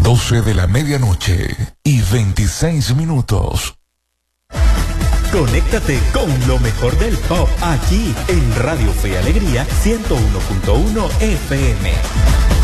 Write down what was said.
12 de la medianoche y 26 minutos. Conéctate con lo mejor del pop aquí en Radio Fe y Alegría 101.1 FM.